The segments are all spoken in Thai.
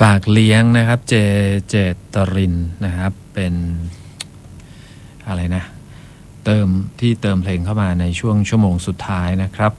ฝากเลี้ยงนะครับเจตรินนะครับเป็นอะไรนะเติมเพลงเข้ามาในช่วงชั่วโมงสุดท้ายนะครับ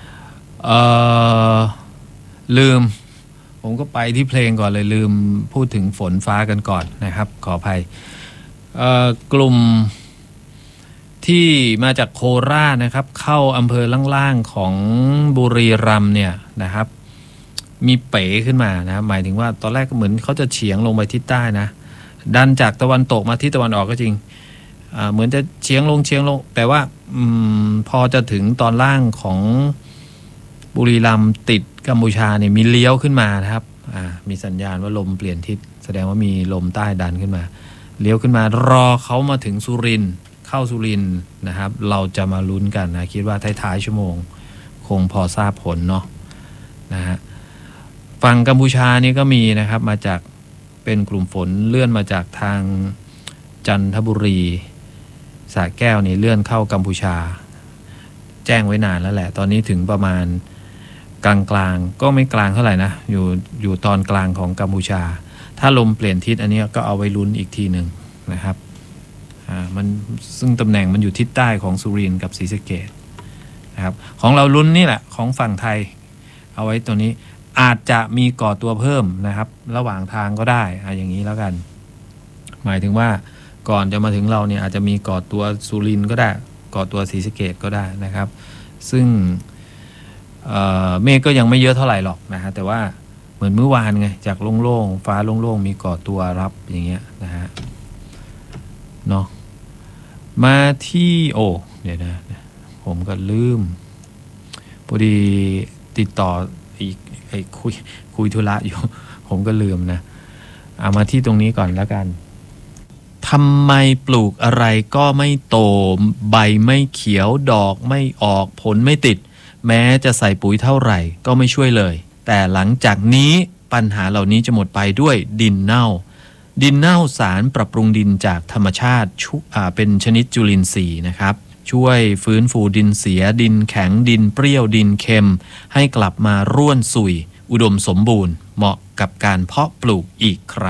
ลืมผมก็ไปที่เพลงก่อนเลยลืมพูดถึงฝนฟ้ากันก่อนนะครับขออภัยกลุ่มที่มาจากโคราชนะครับเข้าอำเภอล่างๆของบุรีรัมย์เนี่ยนะครับมีเป๋ขึ้นมานะหมายถึงว่าตอนแรกก็เหมือนเขาจะเฉียงลงไปทิศใต้นะดันจากตะวันตกมาทิศตะวันออกก็จริงเหมือนจะเฉียงลงแต่ว่าพอจะถึงตอนล่างของบุรีรัมย์ติดกัมพูชาเนี่ยมีเลี้ยวขึ้นมานะครับมีสัญญาณว่าลมเปลี่ยนทิศแสดงว่ามีลมใต้ดันขึ้นมาเลี้ยวขึ้นมารอเขามาถึงสุรินทร์เข้าสุรินทร์นะครับเราจะมาลุ้นกันนะคิดว่าท้ายๆชั่วโมงคงพอทราบผลเนาะนะฮะฝั่งกัมพูชานี่ก็มีนะครับมาจากเป็นกลุ่มฝนเลื่อนมาจากทางจันทบุรีสระแก้วนี่เลื่อนเข้ากัมพูชาแจ้งไว้นานแล้วแหละตอนนี้ถึงประมาณกลางก็ไม่กลางเท่าไหร่นะอยู่ตอนกลางของกัมพูชาถ้าลมเปลี่ยนทิศอันนี้ก็เอาไว้ลุ้นอีกทีหนึ่งนะครับมันซึ่งตำแหน่งมันอยู่ทิศใต้ของสุรินทร์กับศรีสะเกษนะครับของเราลุ้นนี่แหละของฝั่งไทยเอาไว้ตัวนี้อาจจะมีก่อตัวเพิ่มนะครับระหว่างทางก็ได้อย่างนี้แล้วกันหมายถึงว่าก่อนจะมาถึงเราเนี่ยอาจจะมีก่อตัวสุรินทร์ก็ได้ก่อตัวศรีสะเกษก็ได้นะครับซึ่งเมฆก็ยังไม่เยอะเท่าไหร่หรอกนะฮะแต่ว่าเหมือนเมื่อวานไงจากโล่งๆฟ้าโล่งๆมีก่อตัวรับอย่างเงี้ยนะฮะเนาะมาที่เดี๋ยวนะผมก็ลืมพอดีติดต่ออีกคุยธุระอยู่ผมก็ลืมนะเอามาที่ตรงนี้ก่อนแล้วกันทำไมปลูกอะไรก็ไม่โตใบไม่เขียวดอกไม่ออกผลไม่ติดแม้จะใส่ปุ๋ยเท่าไหร่ก็ไม่ช่วยเลยแต่หลังจากนี้ปัญหาเหล่านี้จะหมดไปด้วยดินเน่าสารปรับปรุงดินจากธรรมชาติเป็นชนิดจุลินทรีย์นะครับช่วยฟื้นฟูดินเสียดินแข็งดินเปรี้ยวดินเค็มให้กลับมาร่วนสุยอุดมสมบูรณ์เหมาะกับการเพาะปลูกอีกครั้ง